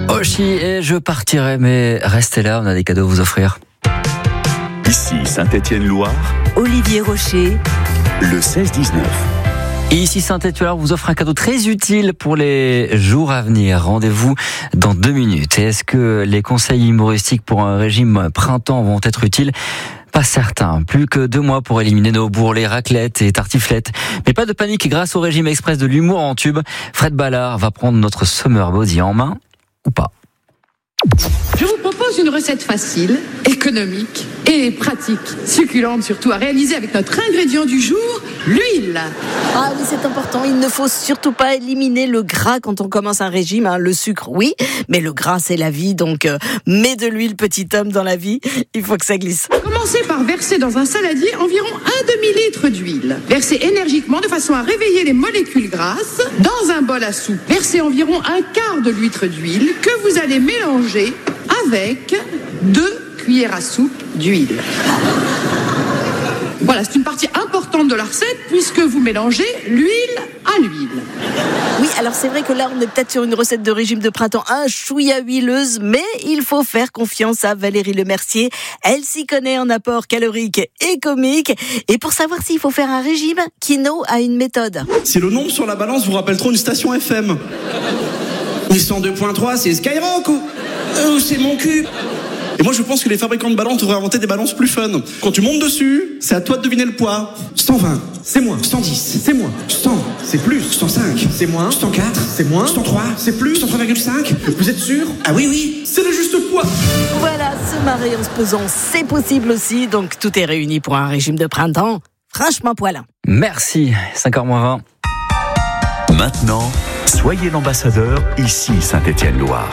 Oshi et je partirai, mais restez là, on a des cadeaux à vous offrir. Ici Saint-Étienne-Loire, Olivier Rocher, le 16-19. Et ici Saint-Étienne vous offre un cadeau très utile pour les jours à venir. Rendez-vous dans 2 minutes. Et est-ce que les conseils humoristiques pour un régime printemps vont être utiles ? Pas certain. Plus que 2 mois pour éliminer nos bourrelets, raclettes et tartiflettes. Mais pas de panique, grâce au régime express de l'humour en tube, Fred Ballard va prendre notre summer body en main, ou pas. Je vous propose une recette facile, économique et pratique, succulente surtout, à réaliser avec notre ingrédient du jour, l'huile. Ah oui, c'est important, il ne faut surtout pas éliminer le gras quand on commence un régime, Le sucre, oui, mais le gras, c'est la vie, donc mets de l'huile, petit homme, dans la vie, il faut que ça glisse. Commencez par verser dans un saladier environ 1 demi-litre d'huile. Versez énergiquement de façon à réveiller les molécules grasses. Dans un bol à soupe, versez environ 1/4 de litre d'huile que vous allez mélanger avec 2 cuillères à soupe d'huile. Voilà, c'est une partie importante de la recette puisque vous mélangez l'huile à l'huile. Oui, alors c'est vrai que là, on est peut-être sur une recette de régime de printemps un chouïa huileuse, mais il faut faire confiance à Valérie Lemercier. Elle s'y connaît en apport calorique et comique. Et pour savoir s'il faut faire un régime, Kino a une méthode. Si le nombre sur la balance vous rappelle trop une station FM. Mais 102.3, c'est Skyrock ou c'est mon cul. Et moi je pense que les fabricants de balances devraient inventer des balances plus fun. Quand tu montes dessus, c'est à toi de deviner le poids. 120, c'est moins. 110, c'est moins. 100, c'est plus. 105, c'est moins. 104, c'est moins. 103, c'est plus. 103,5, vous êtes sûr? Ah oui, c'est le juste poids. Voilà, se marrer en se pesant, c'est possible aussi. Donc tout est réuni pour un régime de printemps franchement poilin. Merci, 5h-20. Maintenant, soyez l'ambassadeur ici Saint-Étienne-Loire.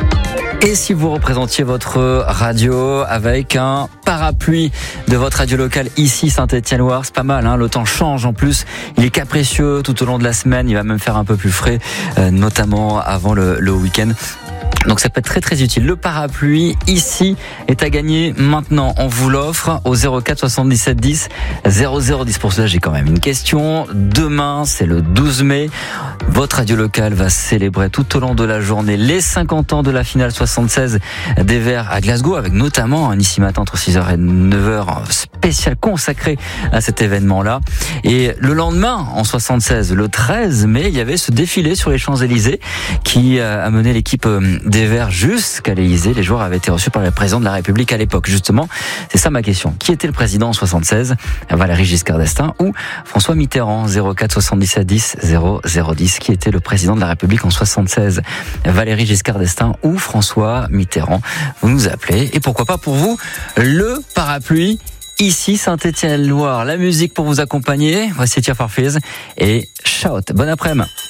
Et si vous représentiez votre radio avec un parapluie de votre radio locale ici Saint-Étienne-Loire, c'est pas mal, le temps change en plus, il est capricieux tout au long de la semaine, il va même faire un peu plus frais, notamment avant le week-end. Donc ça peut être très très utile. Le parapluie ici est à gagner maintenant. On vous l'offre au 04 77 10 0010. Pour cela, j'ai quand même une question. Demain, c'est le 12 mai. Votre radio locale va célébrer tout au long de la journée les 50 ans de la finale 76 des Verts à Glasgow, avec notamment un Ici Matin entre 6h et 9h spécial consacré à cet événement-là. Et le lendemain, en 76, le 13 mai, il y avait ce défilé sur les Champs-Élysées qui a mené l'équipe des Verts jusqu'à l'Élysée. Les joueurs avaient été reçus par le président de la République à l'époque. Justement, c'est ça ma question. Qui était le président en 76 ? Valéry Giscard d'Estaing ou François Mitterrand ? 04 77 10 0010. Qui était le président de la République en 76 ? Valéry Giscard d'Estaing ou François Mitterrand ? Vous nous appelez. Et pourquoi pas pour vous, le parapluie ici Saint-Étienne-Loire. La musique pour vous accompagner. Voici Tears for Fears et Shout. Bon après-midi.